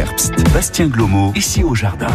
Herbst. Bastien Glomo, ici au jardin.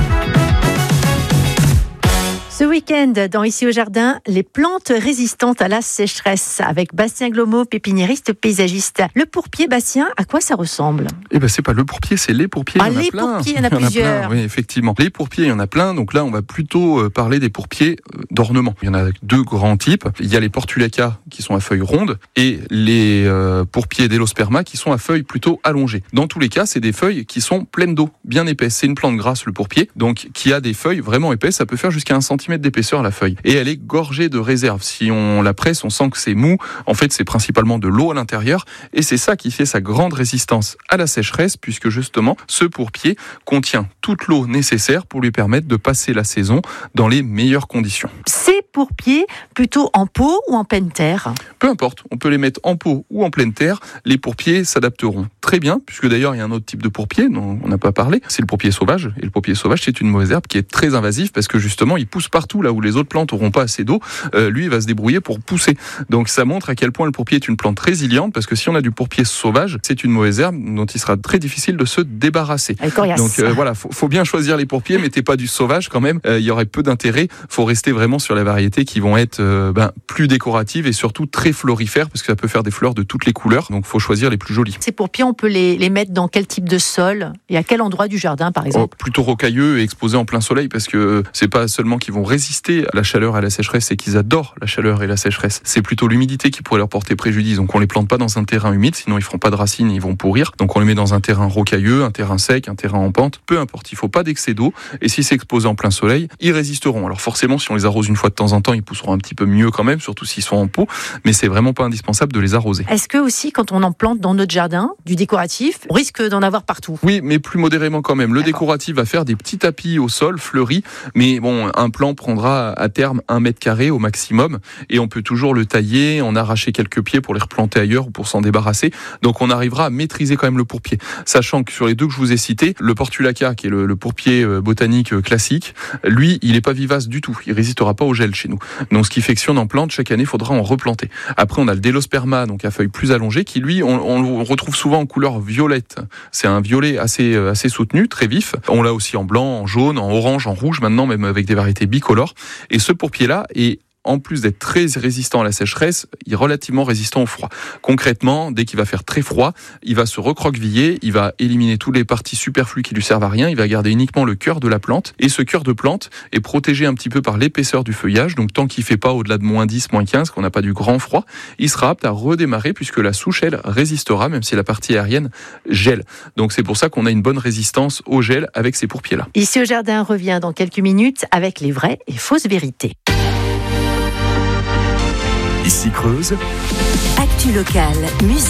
Ce week-end, dans Ici au Jardin, les plantes résistantes à la sécheresse avec Bastien Glomo, pépiniériste paysagiste. Le pourpier, Bastien, à quoi ça ressemble ? Eh ben, c'est pas le pourpier, c'est les pourpiers. Ah, les pourpiers, il y en a plusieurs. Oui, effectivement. Les pourpiers, il y en a plein. Donc là, on va plutôt parler des pourpiers d'ornement. Il y en a deux grands types. Il y a les portulaca qui sont à feuilles rondes et les pourpiers d'Elosperma qui sont à feuilles plutôt allongées. Dans tous les cas, c'est des feuilles qui sont pleines d'eau, bien épaisses. C'est une plante grasse, le pourpier, donc qui a des feuilles vraiment épaisses. Ça peut faire jusqu'à 1 cm d'épaisseur la feuille. Et elle est gorgée de réserve. Si on la presse, on sent que c'est mou. En fait, c'est principalement de l'eau à l'intérieur. Et c'est ça qui fait sa grande résistance à la sécheresse, puisque justement, ce pourpier contient toute l'eau nécessaire pour lui permettre de passer la saison dans les meilleures conditions. Ces pourpiers, plutôt en pot ou en pleine terre ? Peu importe, on peut les mettre en pot ou en pleine terre. Les pourpiers s'adapteront très bien, puisque d'ailleurs, il y a un autre type de pourpier dont on n'a pas parlé. C'est le pourpier sauvage. Et le pourpier sauvage, c'est une mauvaise herbe qui est très invasive parce que justement, il pousse partout là où les autres plantes n'auront pas assez d'eau. Lui, il va se débrouiller pour pousser. Donc, ça montre à quel point le pourpier est une plante résiliente parce que si on a du pourpier sauvage, c'est une mauvaise herbe dont il sera très difficile de se débarrasser. Donc, voilà, faut bien choisir les pourpiers. Mettez pas du sauvage quand même. Il y aurait peu d'intérêt. Faut rester vraiment sur les variétés qui vont être plus décoratives et surtout très florifères parce que ça peut faire des fleurs de toutes les couleurs. Donc, faut choisir les plus jolies. Ces pourpiers, on peut les mettre dans quel type de sol et à quel endroit du jardin, par exemple ? Plutôt rocailleux et exposés en plein soleil parce que c'est pas seulement qu'ils vont résister à la chaleur et à la sécheresse, c'est qu'ils adorent la chaleur et la sécheresse. C'est plutôt l'humidité qui pourrait leur porter préjudice. Donc on les plante pas dans un terrain humide, sinon ils feront pas de racines et ils vont pourrir. Donc on les met dans un terrain rocailleux, un terrain sec, un terrain en pente. Peu importe, il faut pas d'excès d'eau. Et si c'est exposé en plein soleil, ils résisteront. Alors forcément, si on les arrose une fois de temps en temps, ils pousseront un petit peu mieux quand même, surtout s'ils sont en pot. Mais c'est vraiment pas indispensable de les arroser. Est-ce que aussi, quand on en plante dans notre jardin, du décoratif, on risque d'en avoir partout ? Oui, mais plus modérément quand même. Le décoratif va faire des petits tapis au sol, fleuris. Mais bon, un plant prendra à terme 1 mètre carré au maximum et on peut toujours le tailler, en arracher quelques pieds pour les replanter ailleurs ou pour s'en débarrasser. Donc on arrivera à maîtriser quand même le pourpier. Sachant que sur les deux que je vous ai cités, le portulaca qui est le pourpier botanique classique, lui, il n'est pas vivace du tout. Il résistera pas au gel chez nous. Donc ce qui fait que si on en plante, chaque année, il faudra en replanter. Après, on a le Délosperma, donc à feuilles plus allongées, qui lui, on le retrouve souvent en couleur violette. C'est un violet assez soutenu, très vif. On l'a aussi en blanc, en jaune, en orange, en rouge, maintenant même avec des variétés bicolores. Et ce pourpier-là est, en plus d'être très résistant à la sécheresse, il est relativement résistant au froid. Concrètement, dès qu'il va faire très froid, il va se recroqueviller, il va éliminer toutes les parties superflues qui lui servent à rien, il va garder uniquement le cœur de la plante. Et ce cœur de plante est protégé un petit peu par l'épaisseur du feuillage, donc tant qu'il fait pas au-delà de -10, -15, qu'on n'a pas du grand froid, il sera apte à redémarrer puisque la souche, elle, résistera, même si la partie aérienne gèle. Donc c'est pour ça qu'on a une bonne résistance au gel avec ces pourpiers-là. Ici au Jardin revient dans quelques minutes avec les vraies et fausses vérités. Ici Creuse. Actu locale, musique.